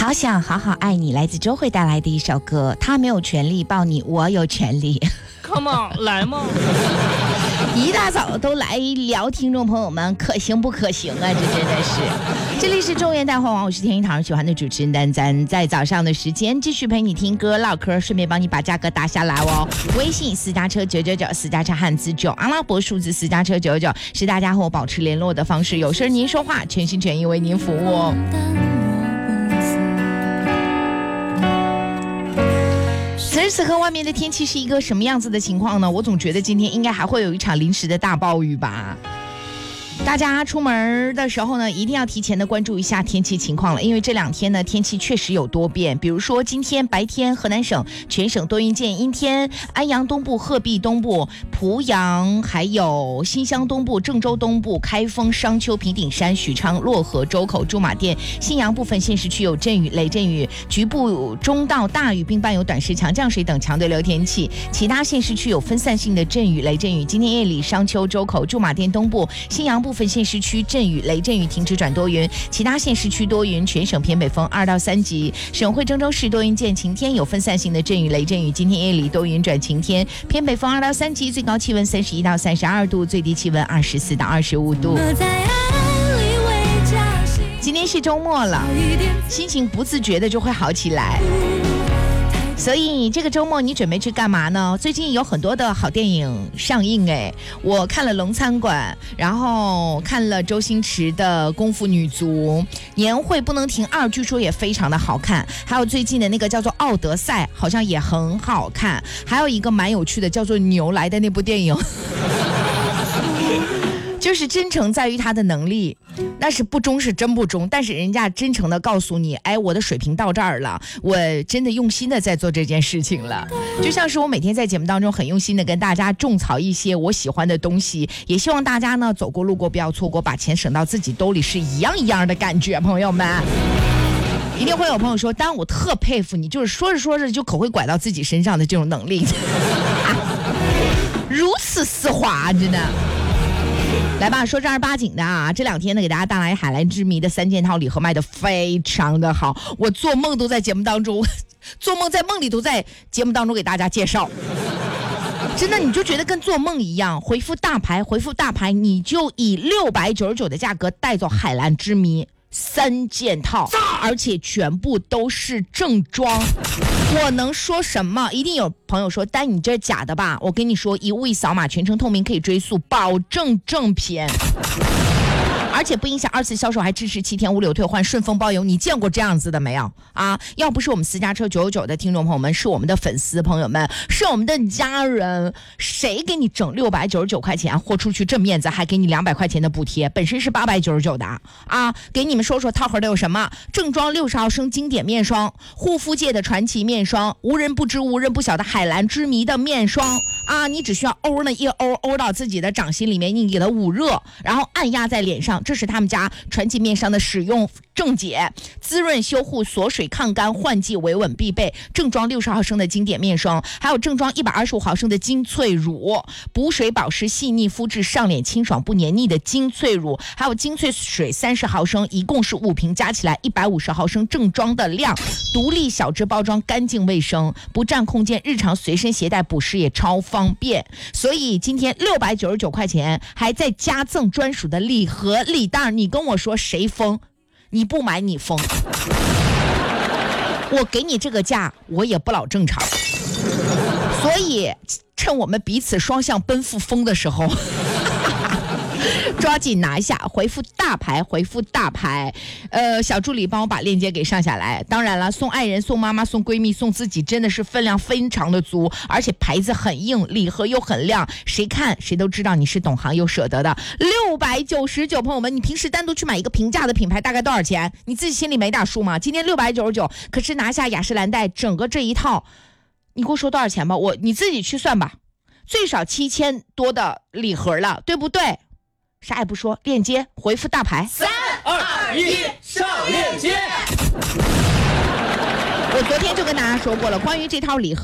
好想好好爱你，来自周慧带来的一首歌。他没有权利抱你，我有权利。 Come on， 来嘛！ 一大早都来聊，听众朋友们可行不可行啊？这真的是。这里是中原大话王，我是天一堂喜欢的主持人丹丹，在早上的时间继续陪你听歌唠嗑，顺便帮你把价格打下来哦。微信私家车999，私家车汉字9，阿拉伯数字私家车99，是大家和我保持联络的方式。有事您说话，全心全意为您服务哦。此时此刻外面的天气是一个什么样子的情况呢？我总觉得今天应该还会有一场临时的大暴雨吧。大家出门的时候呢，一定要提前的关注一下天气情况了，因为这两天呢天气确实有多变。比如说今天白天河南省全省多云见阴天，安阳东部、鹤壁东部、濮阳还有新乡东部、郑州东部、开封、商丘、平顶山、许昌、漯河、周口、驻马店、信阳部分县市区有阵雨、雷阵雨，局部中到大雨，并伴有短时强降水等强对流天气。其他县市区有分散性的阵雨、雷阵雨。今天夜里商丘、周口、驻马店东部、信阳部分县市区阵雨、雷阵雨停止转多云，其他县市区多云，全省偏北风2到3级。省会郑州市多云见晴天，有分散性的阵雨、雷阵雨。今天夜里多云转晴天，偏北风2到3级，最高气温31到32度，最低气温24到25度。今天是周末了，心情不自觉的就会好起来。所以这个周末你准备去干嘛呢？最近有很多的好电影上映我看了《龙餐馆》，然后看了周星驰的《功夫女足》，年会不能停2据说也非常的好看，还有最近的那个叫做《奥德赛》好像也很好看，还有一个蛮有趣的叫做《牛来》的那部电影就是真诚在于他的能力，那是不忠是真不忠，但是人家真诚的告诉你，我的水平到这儿了，我真的用心的在做这件事情了。就像是我每天在节目当中很用心的跟大家种草一些我喜欢的东西，也希望大家呢走过路过不要错过，把钱省到自己兜里是一样一样的感觉。朋友们，一定会有朋友说，当然我特佩服你，就是说着说着就口会拐到自己身上的这种能力如此丝滑，真的。来吧，说正儿八经的啊！这两天呢，给大家带来海蓝之谜的3件套礼盒卖的非常的好，我做梦都在节目当中，做梦在梦里都在节目当中给大家介绍。真的，你就觉得跟做梦一样。回复大牌，你就以699的价格带走海蓝之谜3件套，而且全部都是正装。我能说什么？一定有朋友说，但你这假的吧？我跟你说，一物一扫码，全程透明，可以追溯，保证正品。而且不影响2次销售，还支持7天无理由退换，顺丰包邮。你见过这样子的没有啊？要不是我们私家车999的听众朋友们，是我们的粉丝朋友们，是我们的家人，谁给你整699块钱豁出去这面子，还给你200块钱的补贴，本身是899的啊！给你们说说套盒的有什么？正装60毫升经典面霜，护肤界的传奇面霜，无人不知无人不晓的海蓝之谜的面霜啊！你只需要欧呢一欧到自己的掌心里面，你给它捂热，然后按压在脸上。这是他们家传奇面霜的使用正解，滋润修护、锁水抗干、换季维稳必备。正装60毫升的经典面霜，还有正装125毫升的精粹乳，补水保湿、细腻肤质、上脸清爽不黏腻的精粹乳，还有精粹水30毫升，一共是5瓶，加起来150毫升正装的量，独立小只包装，干净卫生，不占空间，日常随身携带补湿也超方便。所以今天699块钱还在加赠专属的礼盒礼袋，你跟我说谁疯？你不买你疯，我给你这个价我也不老正常。所以趁我们彼此双向奔赴疯的时候抓紧拿下，回复大牌，小助理帮我把链接给上下来。当然了，送爱人、送妈妈、送闺蜜、送自己，真的是分量非常的足，而且牌子很硬，礼盒又很亮，谁看谁都知道你是懂行又舍得的。699，朋友们，你平时单独去买一个平价的品牌大概多少钱？你自己心里没点数吗？今天699，可是拿下雅诗兰黛整个这一套，你给我说多少钱吧？你自己去算吧，最少7000多的礼盒了，对不对？啥也不说，链接回复大牌 ，3、2、1，上链接。 我昨天就跟大家说过了，关于这套礼盒